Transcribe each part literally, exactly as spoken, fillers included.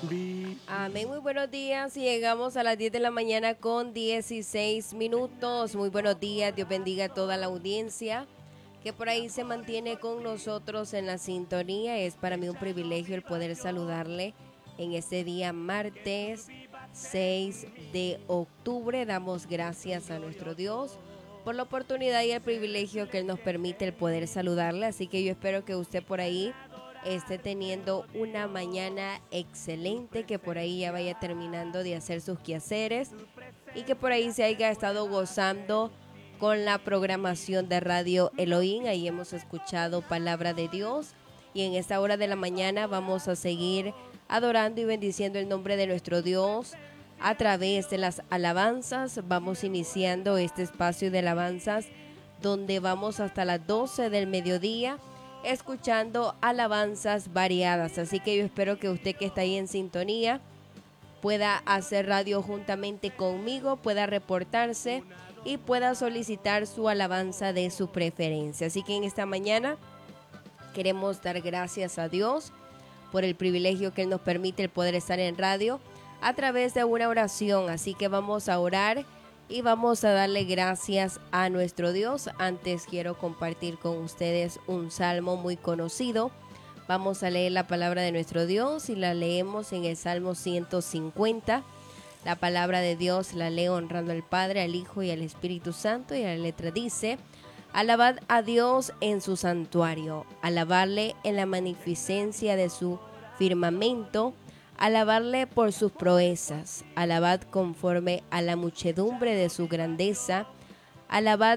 Amén, muy buenos días. Y llegamos a las diez de la mañana con dieciséis minutos. Muy buenos días, Dios bendiga a toda la audiencia que por ahí se mantiene con nosotros en la sintonía. Es para mí un privilegio el poder saludarle en este día martes seis de octubre. Damos gracias a nuestro Dios por la oportunidad y el privilegio que Él nos permite el poder saludarle. Así que yo espero que usted por ahí esté teniendo una mañana excelente, que por ahí ya vaya terminando de hacer sus quehaceres y que por ahí se haya estado gozando con la programación de Radio Elohim. Ahí hemos escuchado palabra de Dios y en esta hora de la mañana vamos a seguir adorando y bendiciendo el nombre de nuestro Dios a través de las alabanzas. Vamos iniciando este espacio de alabanzas donde vamos hasta las doce del mediodía escuchando alabanzas variadas. Así que yo espero que usted que está ahí en sintonía pueda hacer radio juntamente conmigo, pueda reportarse y pueda solicitar su alabanza de su preferencia. Así que en esta mañana queremos dar gracias a Dios por el privilegio que Él nos permite el poder estar en radio a través de una oración. Así que vamos a orar y vamos a darle gracias a nuestro Dios. Antes quiero compartir con ustedes un salmo muy conocido. Vamos a leer la palabra de nuestro Dios y la leemos en el Salmo ciento cincuenta. La palabra de Dios la leo honrando al Padre, al Hijo y al Espíritu Santo. Y la letra dice: alabad a Dios en su santuario, alabarle en la magnificencia de su firmamento, alabarle por sus proezas, alabad conforme a la muchedumbre de su grandeza, alabad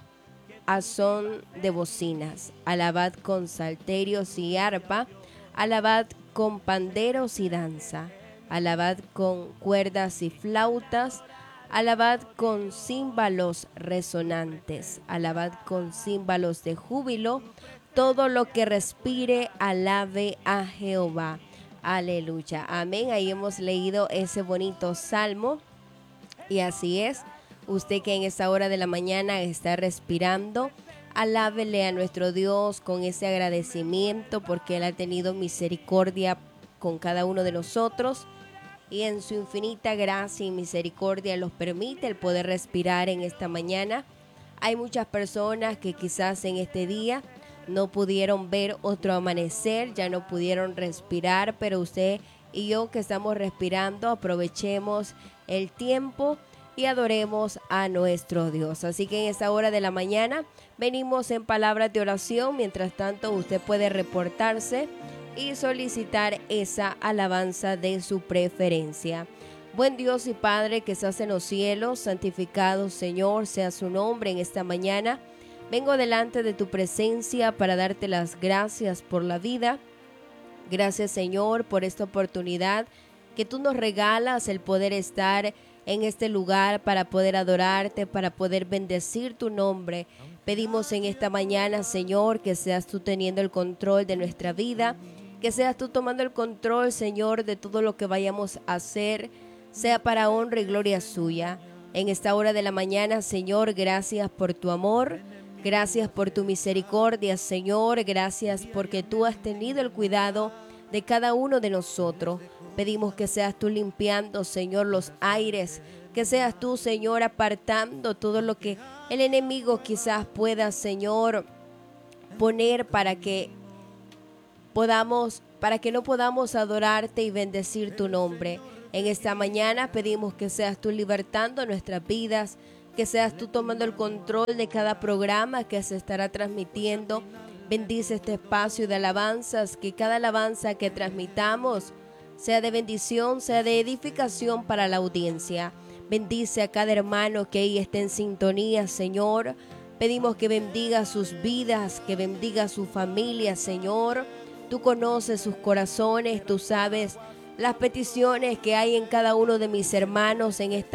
a son de bocinas, alabad con salterios y arpa, alabad con panderos y danza, alabad con cuerdas y flautas, alabad con címbalos resonantes, alabad con címbalos de júbilo, todo lo que respire alabe a Jehová. Aleluya, amén. Ahí hemos leído ese bonito salmo y así es. Usted que en esta hora de la mañana está respirando, alábele a nuestro Dios con ese agradecimiento porque Él ha tenido misericordia con cada uno de nosotros y en su infinita gracia y misericordia nos permite el poder respirar en esta mañana. Hay muchas personas que quizás en este día no pudieron ver otro amanecer, ya no pudieron respirar, pero usted y yo que estamos respirando, aprovechemos el tiempo y adoremos a nuestro Dios. Así que en esta hora de la mañana venimos en palabras de oración. Mientras tanto, usted puede reportarse y solicitar esa alabanza de su preferencia. Buen Dios y Padre que estás en los cielos, santificado Señor sea su nombre en esta mañana. Vengo delante de tu presencia para darte las gracias por la vida. Gracias, Señor, por esta oportunidad que tú nos regalas, el poder estar en este lugar para poder adorarte, para poder bendecir tu nombre. Pedimos en esta mañana, Señor, que seas tú teniendo el control de nuestra vida, que seas tú tomando el control, Señor, de todo lo que vayamos a hacer, sea para honra y gloria suya. En esta hora de la mañana, Señor, gracias por tu amor. Gracias por tu misericordia, Señor. Gracias porque tú has tenido el cuidado de cada uno de nosotros. Pedimos que seas tú limpiando, Señor, los aires. Que seas tú, Señor, apartando todo lo que el enemigo quizás pueda, Señor, poner para que podamos, para que no podamos adorarte y bendecir tu nombre. En esta mañana pedimos que seas tú libertando nuestras vidas, que seas tú tomando el control de cada programa que se estará transmitiendo. Bendice este espacio de alabanzas, que cada alabanza que transmitamos sea de bendición, sea de edificación para la audiencia. Bendice a cada hermano que ahí esté en sintonía, Señor. Pedimos que bendiga sus vidas, que bendiga su familia, Señor. Tú conoces sus corazones, tú sabes las peticiones que hay en cada uno de mis hermanos en esta